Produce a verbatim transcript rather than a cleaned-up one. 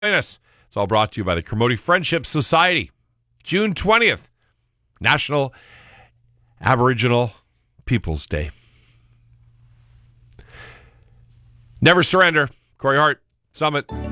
us. It's all brought to you by the Kermode Friendship Society. June twentieth, National Aboriginal Peoples Day. Never surrender. Corey Hart, Summit.